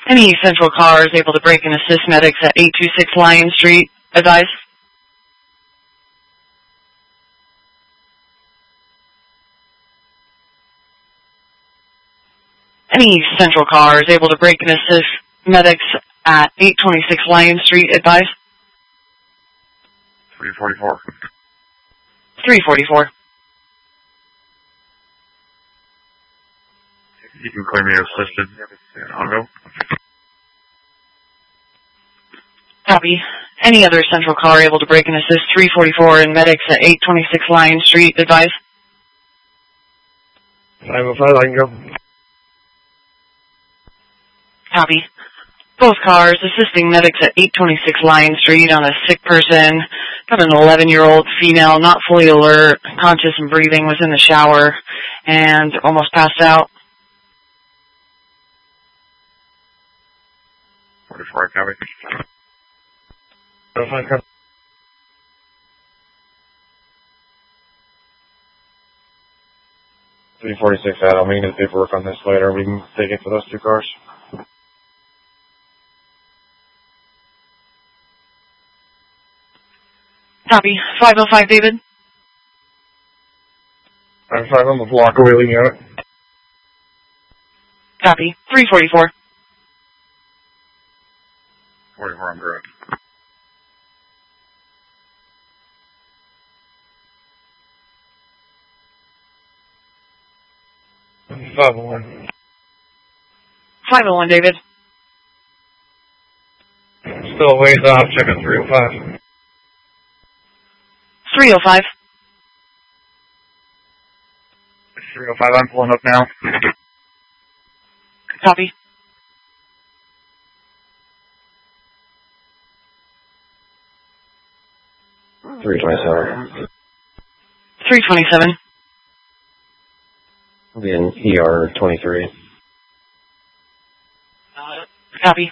Any Central car is able to break and assist medics at 826 Lion Street. Advise. Any Central car is able to break and assist medics at 826 Lion Street. Advise. 344. 344. You can clear me assisted. I'll go. Copy. Any other Central car able to break and assist 344 and medics at 826 Lion Street. Advise. 505, I can go. Copy. Both cars assisting medics at 826 Lion Street on a sick person. Got an 11-year-old female, not fully alert, conscious and breathing, was in the shower and almost passed out. 44, copy. 05, copy. $346 Adam, we can get paperwork on this later. We can take it for those two cars. Copy. 505, David. 505, I'm a block away, leaving out. Copy. 344. 44, I'm correct. $501. 501, David. Still a ways off, checking 305. 305. 305, I'm pulling up now. Copy. 327. 327. I'll be in ER 23. Copy.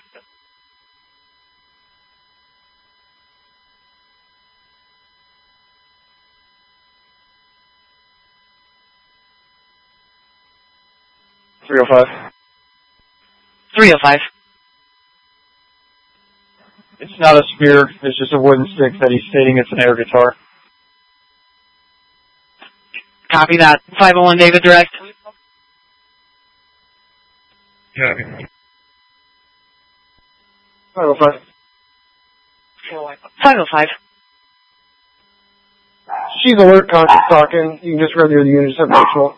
305. 305. It's not a spear, it's just a wooden stick that he's stating it's an air guitar. Copy that. 501, David, direct. Copy. 505. 505. She's alert, conscious talking. You can just run near the unit, something actual.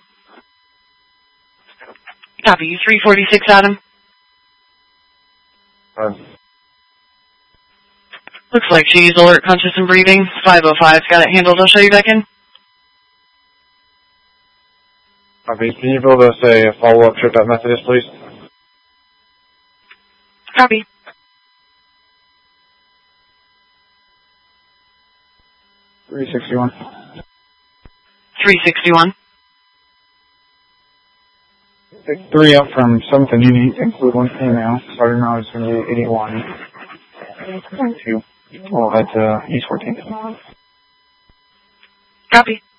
Copy. 346, Adam. Looks like she's alert, conscious, and breathing. 505's got it handled. I'll show you back in. Copy. Can you build us a follow-up trip at Methodist, please? Copy. $361. 361. Pick 3 up from something you need to include one female. Starting now it's going to be 81. 2. We'll head to East 14. Copy.